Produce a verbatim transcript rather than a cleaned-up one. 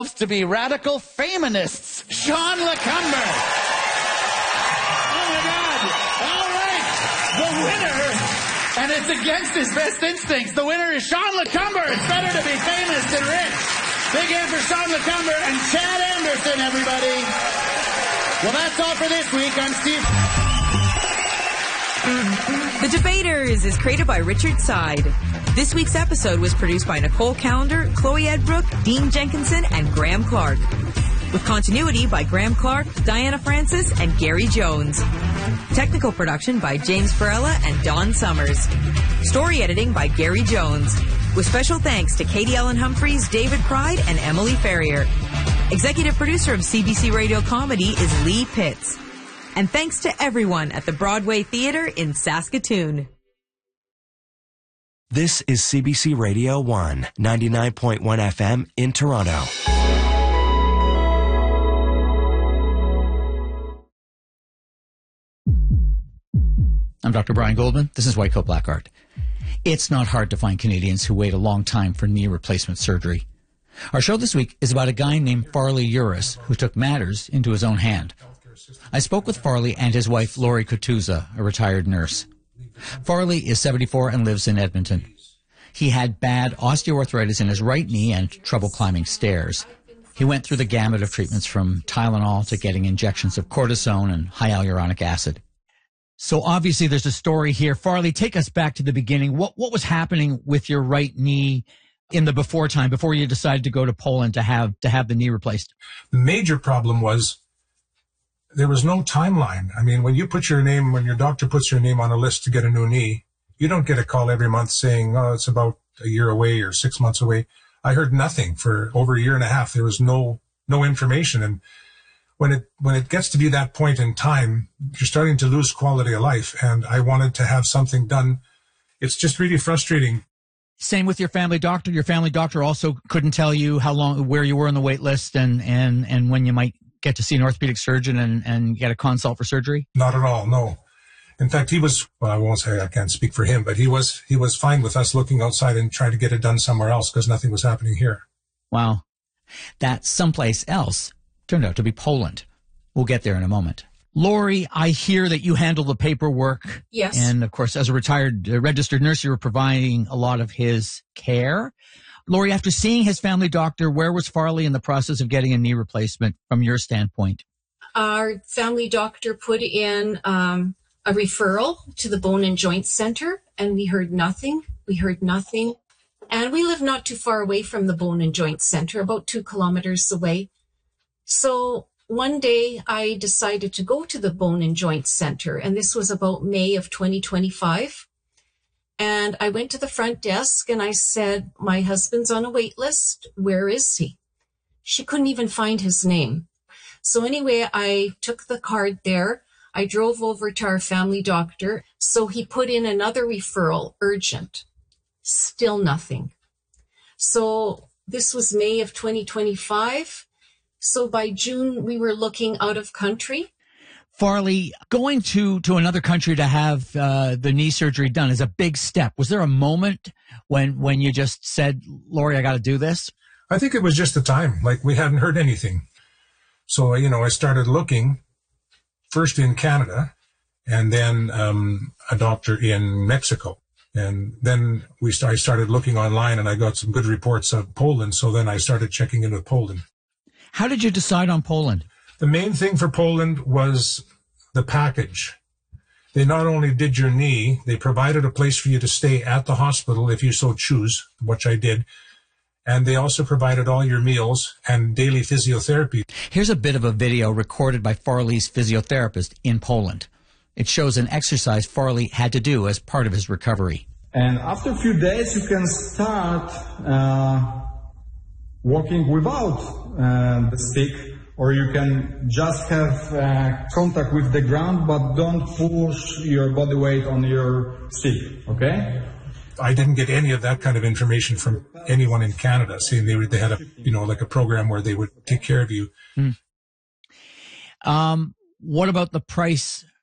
to be radical feminists. Sean LeCumber. Oh my God. All right. The winner, and it's against his best instincts, the winner is Sean LeCumber. It's better to be famous than rich. Big hand for Sean LeCumber and Chad Anderson, everybody. Well, that's all for this week. I'm Steve. The Debaters is created by Richard Side. This week's episode was produced by Nicole Callender, Chloe Edbrook, Dean Jenkinson, and Graham Clark. With continuity by Graham Clark, Diana Francis, and Gary Jones. Technical production by James Farella and Don Summers. Story editing by Gary Jones. With special thanks to Katie Ellen Humphreys, David Pride, and Emily Ferrier. Executive producer of C B C Radio Comedy is Lee Pitts. And thanks to everyone at the Broadway Theatre in Saskatoon. This is C B C Radio one, ninety-nine point one F M in Toronto. I'm Doctor Brian Goldman. This is White Coat Black Art. It's not hard to find Canadians who wait a long time for knee replacement surgery. Our show this week is about a guy named Farley Uris who took matters into his own hand. I spoke with Farley and his wife, Lori Kutuza, a retired nurse. Farley is seventy-four and lives in Edmonton. He had bad osteoarthritis in his right knee and trouble climbing stairs. He went through the gamut of treatments from Tylenol to getting injections of cortisone and high hyaluronic acid. So obviously there's a story here. Farley, take us back to the beginning. What what was happening with your right knee in the before time, before you decided to go to Poland to have to have the knee replaced? The major problem was there was no timeline. I mean, when you put your name, when your doctor puts your name on a list to get a new knee, you don't get a call every month saying, oh, it's about a year away or six months away. I heard nothing for over a year and a half. There was no no information. And when it when it gets to be that point in time, you're starting to lose quality of life. And I wanted to have something done. It's just really frustrating. Same with your family doctor. Your family doctor also couldn't tell you how long, where you were on the wait list and, and, and when you might get to see an orthopedic surgeon and, and get a consult for surgery? Not at all, no. In fact, he was, well, I won't say I can't speak for him, but he was he was fine with us looking outside and trying to get it done somewhere else because nothing was happening here. Wow. That someplace else turned out to be Poland. We'll get there in a moment. Lori, I hear that you handle the paperwork. Yes. And, of course, as a retired uh, registered nurse, you were providing a lot of his care. Lori, after seeing his family doctor, where was Farley in the process of getting a knee replacement from your standpoint? Our family doctor put in um, a referral to the Bone and Joint Center, and we heard nothing. We heard nothing. And we live not too far away from the Bone and Joint Center, about two kilometers away. So one day I decided to go to the Bone and Joint Center, and this was about May of twenty twenty-five. And I went to the front desk and I said, my husband's on a wait list. Where is he? She couldn't even find his name. So anyway, I took the card there. I drove over to our family doctor. So he put in another referral, urgent. Still nothing. So this was May of twenty twenty-five. So by June, we were looking out of country. Farley, going to, to another country to have uh, the knee surgery done is a big step. Was there a moment when when you just said, Lori, I got to do this? I think it was just the time. Like, we hadn't heard anything. So, you know, I started looking first in Canada and then um, a doctor in Mexico. And then we st- I started looking online and I got some good reports of Poland. So then I started checking in with Poland. How did you decide on Poland? The main thing for Poland was the package. They not only did your knee, they provided a place for you to stay at the hospital if you so choose, which I did. And they also provided all your meals and daily physiotherapy. Here's a bit of a video recorded by Farley's physiotherapist in Poland. It shows an exercise Farley had to do as part of his recovery. And after a few days, you can start uh, walking without uh, the stick. Or you can just have uh, contact with the ground, but don't push your body weight on your stick, okay? I didn't get any of that kind of information from anyone in Canada, saying they, they had a, you know, like a program where they would take care of you. Hmm. Um, what about the price